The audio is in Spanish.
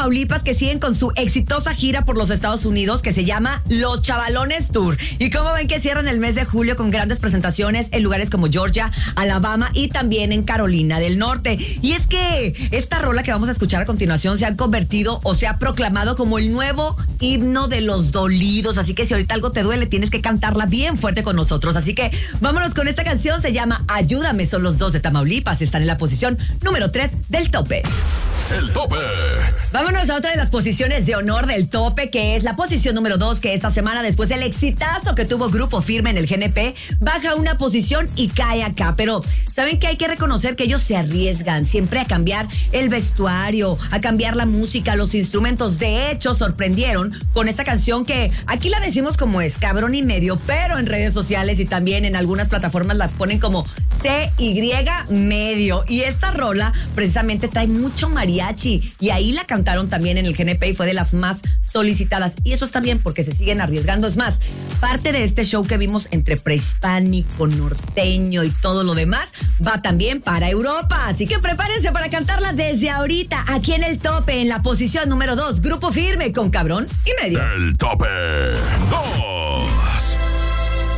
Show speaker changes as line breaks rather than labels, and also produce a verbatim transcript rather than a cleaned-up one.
Tamaulipas, que siguen con su exitosa gira por los Estados Unidos que se llama Los Chavalones Tour. Y como ven que cierran el mes de julio con grandes presentaciones en lugares como Georgia, Alabama y también en Carolina del Norte. Y es que esta rola que vamos a escuchar a continuación se ha convertido o se ha proclamado como el nuevo himno de los dolidos. Así que si ahorita algo te duele, tienes que cantarla bien fuerte con nosotros. Así que vámonos con esta canción. Se llama Ayúdame. Son los dos de Tamaulipas. Están en la posición número tres del tope.
El tope.
Vámonos a otra de las posiciones de honor del tope, que es la posición número dos, que esta semana, después del exitazo que tuvo Grupo Firme en el G N P, baja una posición y cae acá. Pero ¿saben qué? Hay que reconocer que ellos se arriesgan siempre a cambiar el vestuario, a cambiar la música, los instrumentos. De hecho, sorprendieron con esta canción que aquí la decimos como es, cabrón y medio, pero en redes sociales y también en algunas plataformas la ponen como C Y medio. Y esta rola precisamente trae mucho mariachi y ahí la cantaron también en el G N P y fue de las más solicitadas. Y eso está bien porque se siguen arriesgando. Es más, parte de este show que vimos entre prehispánico, norteño y todo lo demás va también para Europa. Así que prepárense para cantarla desde ahorita aquí en el tope, en la posición número dos, Grupo Firme con Cabrón y Medio.
El tope dos.